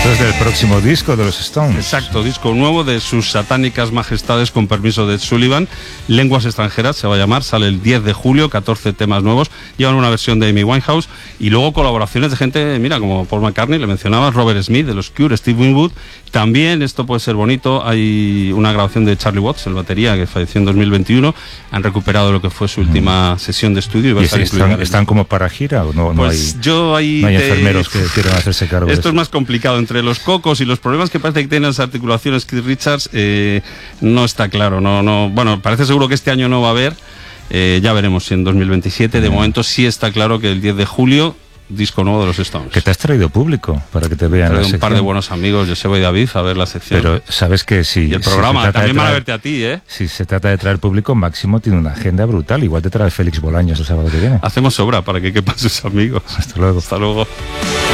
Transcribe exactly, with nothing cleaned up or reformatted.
Esto es del próximo disco de los Stones. Exacto, disco nuevo de sus satánicas majestades, con permiso de Ed Sullivan. Lenguas extranjeras se va a llamar, sale el diez de julio, catorce temas nuevos. Llevan una versión de Amy Winehouse y luego colaboraciones de gente, mira, como Paul McCartney, le mencionabas, Robert Smith de los Cure, Steve Winwood. También, esto puede ser bonito, hay una grabación de Charlie Watts, el batería, que falleció en dos mil veintiuno. Han recuperado lo que fue su última mm. sesión de estudio. Y, va ¿Y a estar están, están como para gira o no? No pues hay, yo ahí no hay te... enfermeros que quieran hacerse cargo. Esto de es más complicado. Entre los cocos y los problemas que parece que tienen las articulaciones Keith Richards, eh, no está claro. No, no. Bueno, parece seguro que este año no va a haber. Eh, ya veremos si en dos mil veintisiete. De mm. momento sí está claro que el diez de julio, disco nuevo de los Stones. Que te has traído público para que te vean. He la un sección. par de buenos amigos, Joseba y David, a ver la sección. Pero sabes que si... Y el programa, si también traer, van a verte a ti, ¿eh? Si se trata de traer público, Máximo tiene una agenda brutal. Igual te trae Félix Bolaños el sábado que viene. Hacemos sobra para que quepan sus amigos. Hasta luego. Hasta luego.